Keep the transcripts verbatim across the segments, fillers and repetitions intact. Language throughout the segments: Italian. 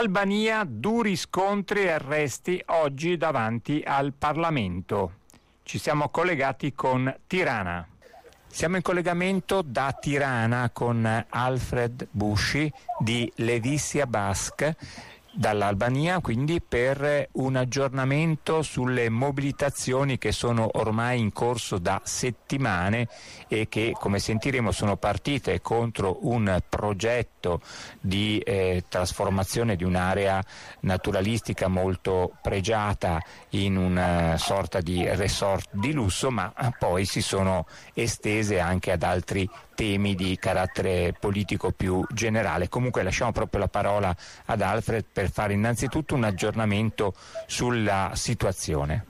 Albania, duri scontri e arresti oggi davanti al Parlamento. Ci siamo collegati con Tirana. Siamo in collegamento da Tirana con Alfred Busci di Levisia Bask, dall'Albania, quindi per un aggiornamento sulle mobilitazioni che sono ormai in corso da settimane e che, come sentiremo, sono partite contro un progetto di eh, trasformazione di un'area naturalistica molto pregiata in una sorta di resort di lusso, ma poi si sono estese anche ad altri temi di carattere politico più generale. Comunque lasciamo proprio la parola ad Alfred per fare innanzitutto un aggiornamento sulla situazione.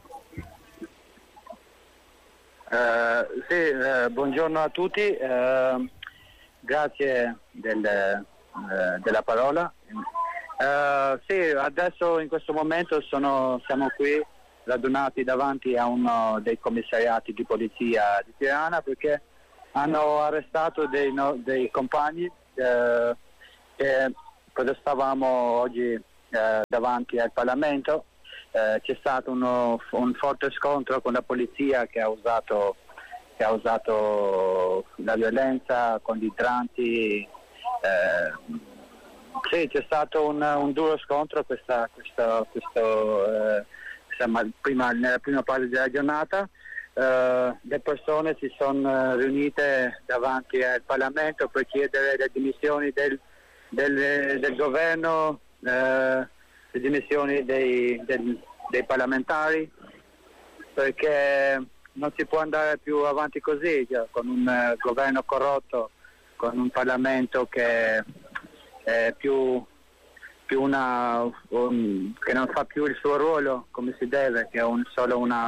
Uh, sì, uh, buongiorno a tutti, uh, grazie del, uh, della parola. Uh, sì, adesso in questo momento sono, siamo qui radunati davanti a uno dei commissariati di polizia di Tirana perché hanno arrestato dei, no, dei compagni eh, che protestavamo oggi eh, davanti al Parlamento. Eh, c'è stato uno, un forte scontro con la polizia che ha usato, che ha usato la violenza con gli idranti. Eh, sì, c'è stato un, un duro scontro questa, questa, questo, eh, questa, prima, nella prima parte della giornata. Uh, le persone si sono riunite davanti al Parlamento per chiedere le dimissioni del, del, del governo, uh, le dimissioni dei, del, dei parlamentari, perché non si può andare più avanti così, cioè, con un uh, governo corrotto, con un Parlamento che è più, più una un, che non fa più il suo ruolo come si deve, che è un, solo una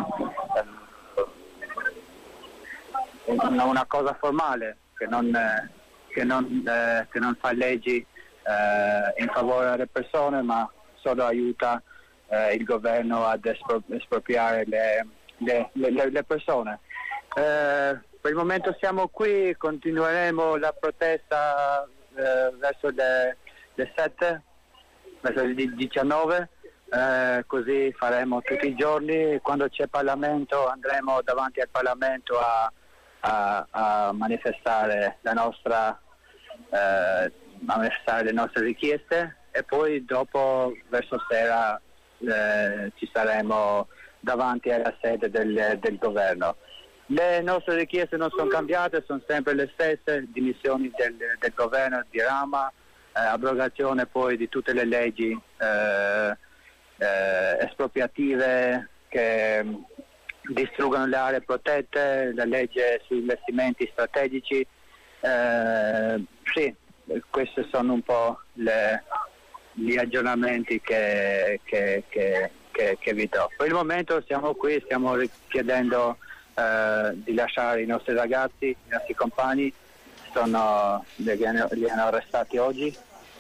una cosa formale che non, eh, che non, eh, che non fa leggi eh, in favore delle persone, ma solo aiuta eh, il governo ad espro- espropriare le, le, le, le persone. Eh, per il momento siamo qui, continueremo la protesta eh, verso le, le sette, verso le diciannove, eh, così faremo tutti i giorni. Quando c'è Parlamento andremo davanti al Parlamento a A, a manifestare la nostra eh, manifestare le nostre richieste e poi dopo verso sera eh, ci saremo davanti alla sede del, del governo. Le nostre richieste non sono cambiate, sono sempre le stesse: dimissioni del, del governo di Rama, eh, abrogazione poi di tutte le leggi eh, eh, espropriative che distruggono le aree protette, la legge sugli investimenti strategici. Eh, sì, questi sono un po' le, gli aggiornamenti che, che, che, che, che vi do. Per il momento siamo qui, stiamo richiedendo eh, di lasciare i nostri ragazzi, i nostri compagni, sono, li, hanno, li hanno arrestati oggi.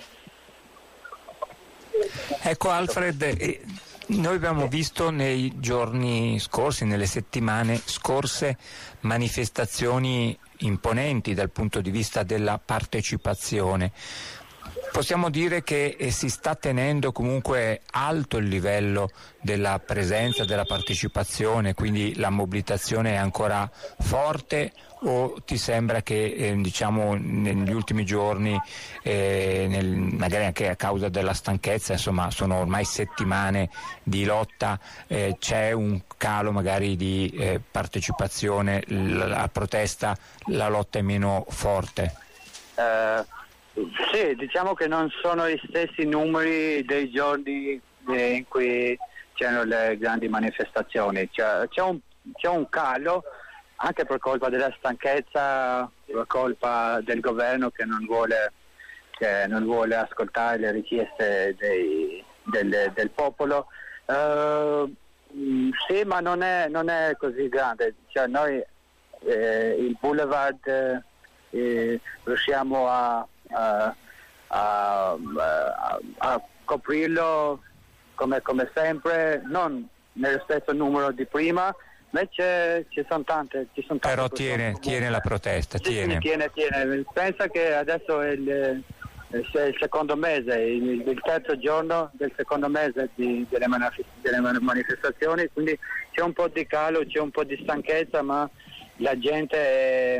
Ecco Alfred, eh, noi abbiamo visto nei giorni scorsi, nelle settimane scorse, manifestazioni imponenti dal punto di vista della partecipazione. Possiamo dire che eh, si sta tenendo comunque alto il livello della presenza, della partecipazione, quindi la mobilitazione è ancora forte, o ti sembra che eh, diciamo negli ultimi giorni, eh, nel, magari anche a causa della stanchezza, insomma sono ormai settimane di lotta, eh, c'è un calo magari di eh, partecipazione, la, la protesta, la lotta è meno forte? Uh... Sì, diciamo che non sono gli stessi numeri dei giorni eh, in cui c'erano le grandi manifestazioni. C'è, c'è, un, c'è un calo anche per colpa della stanchezza, per colpa del governo che non vuole, che non vuole ascoltare le richieste dei, del, del popolo. Uh, sì, ma non è, non è così grande. Cioè, noi eh, il boulevard eh, riusciamo a A, a, a, a coprirlo come, come sempre, non nello stesso numero di prima, ma c'è, ci sono tante, ci sono tante però tiene, tiene la protesta, sì, tiene. tiene, tiene. Pensa che adesso il, il secondo mese, il, il terzo giorno del secondo mese di, delle, manifest- delle manifestazioni, quindi c'è un po' di calo, c'è un po' di stanchezza, ma la gente è,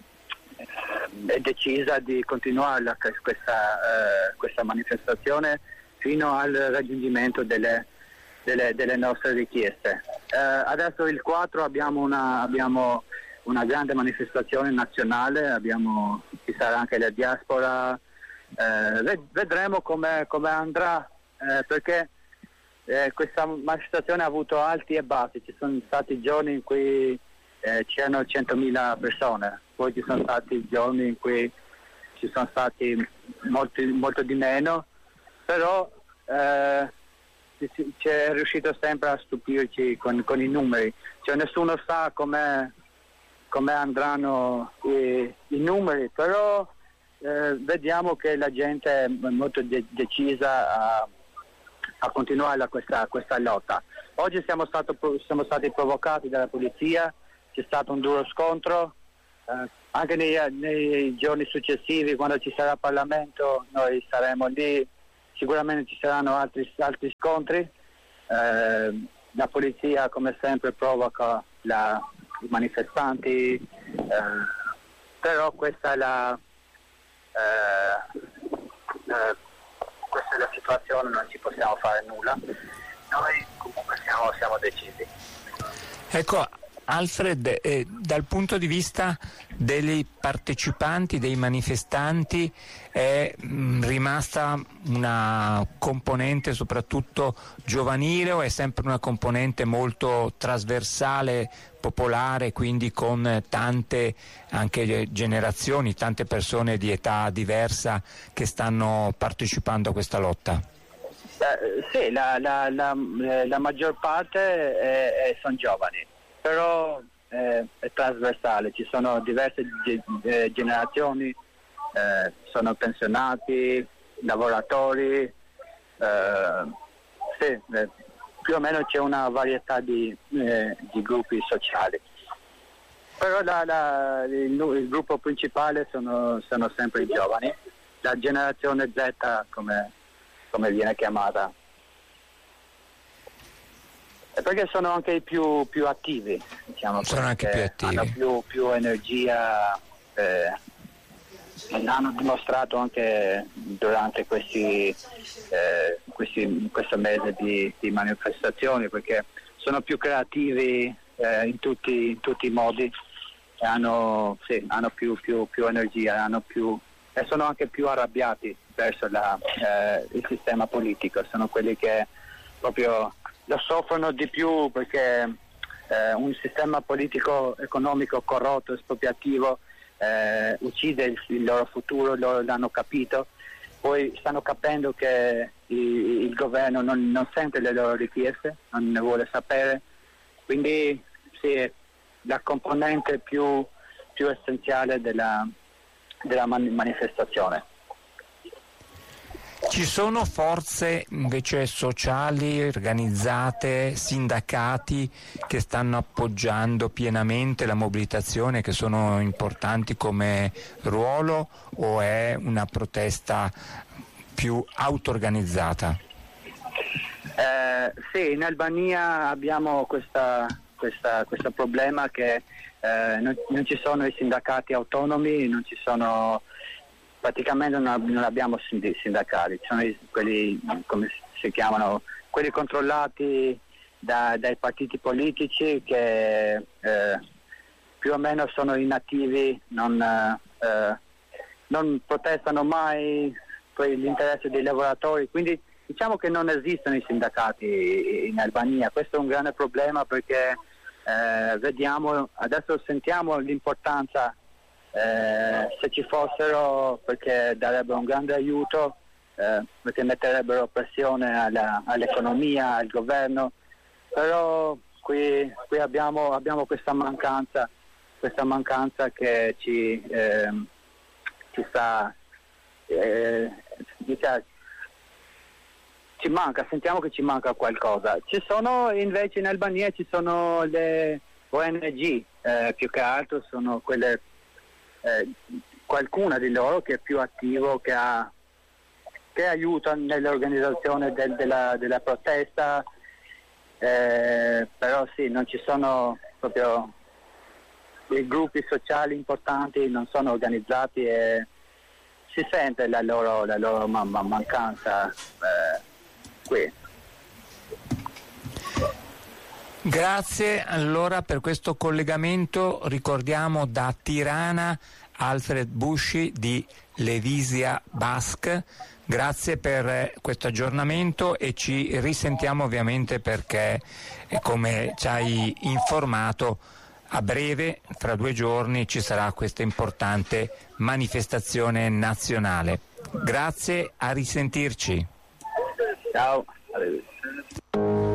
è decisa di continuare la, questa, uh, questa manifestazione fino al raggiungimento delle, delle, delle nostre richieste. Uh, adesso il quattro abbiamo una, abbiamo una grande manifestazione nazionale, abbiamo, ci sarà anche la diaspora. Eh, vedremo come, come andrà, eh, perché eh, questa manifestazione ha avuto alti e bassi. Ci sono stati giorni in cui eh, c'erano centomila persone, poi ci sono stati giorni in cui ci sono stati molti, molto di meno, però eh, ci è riuscito sempre a stupirci con, con i numeri, cioè nessuno sa come andranno i, i numeri, però Eh, vediamo che la gente è molto de- decisa a, a continuare la, questa, questa lotta. Oggi siamo, stato, siamo stati provocati dalla polizia, c'è stato un duro scontro, eh, anche nei, nei giorni successivi, quando ci sarà Parlamento, noi saremo lì, sicuramente ci saranno altri, altri scontri. Eh, la polizia come sempre provoca la, i manifestanti, eh, però questa è la Eh, eh, questa è la situazione, non ci possiamo fare nulla, noi comunque siamo, siamo decisi. Ecco Alfred, eh, dal punto di vista dei partecipanti, dei manifestanti, è mh, rimasta una componente soprattutto giovanile o è sempre una componente molto trasversale, popolare, quindi con tante anche generazioni, tante persone di età diversa che stanno partecipando a questa lotta? Eh, sì, la, la, la, la maggior parte è, è, sono giovani, però eh, è trasversale, ci sono diverse ge- eh, generazioni, eh, sono pensionati, lavoratori, eh, sì, eh, più o meno c'è una varietà di, eh, di gruppi sociali. Però la, la, il, il gruppo principale sono, sono sempre i giovani, la generazione Z come, come viene chiamata. Perché sono anche i più, più attivi, diciamo, sono anche più attivi. Hanno più, più energia, eh, hanno dimostrato anche durante questi, eh, questi questo mese di, di manifestazioni, perché sono più creativi eh, in, tutti, in tutti i modi, e hanno, sì, hanno più, più, più energia, hanno più, e sono anche più arrabbiati verso la, eh, il sistema politico, sono quelli che proprio lo soffrono di più, perché eh, un sistema politico economico corrotto, espropriativo, eh, uccide il, il loro futuro, loro l'hanno capito, poi stanno capendo che il, il governo non, non sente le loro richieste, non ne vuole sapere, quindi sì, la componente più, più essenziale della, della man- manifestazione. Ci sono forze invece sociali, organizzate, sindacati che stanno appoggiando pienamente la mobilitazione, che sono importanti come ruolo, o è una protesta più auto-organizzata? Eh, sì, in Albania abbiamo questa, questa, questo problema che eh, non, non ci sono i sindacati autonomi, non ci sono... Praticamente non, non abbiamo sindacati, sono i, quelli, come si chiamano, quelli controllati da, dai partiti politici che eh, più o meno sono inattivi, non, eh, non protestano mai per l'interesse dei lavoratori, quindi diciamo che non esistono i sindacati in Albania. Questo è un grande problema, perché eh, vediamo, adesso sentiamo l'importanza. Eh, se ci fossero, perché darebbero un grande aiuto, eh, perché metterebbero pressione alla, all'economia, al governo, però qui, qui abbiamo, abbiamo questa mancanza, questa mancanza che ci, eh, ci sta, eh, diciamo, ci manca, sentiamo che ci manca qualcosa. Ci sono invece in Albania ci sono le O N G, eh, più che altro sono quelle. Eh, qualcuna di loro che è più attivo, che ha che aiutano nell'organizzazione del, della, della protesta, eh, però sì, non ci sono proprio i gruppi sociali importanti, non sono organizzati e si sente la loro, la loro man- man- mancanza eh, qui. Grazie allora per questo collegamento. Ricordiamo da Tirana Alfred Busci di Levisia Basque. Grazie per questo aggiornamento e ci risentiamo ovviamente perché, come ci hai informato, a breve, fra due giorni, ci sarà questa importante manifestazione nazionale. Grazie, a risentirci. Ciao.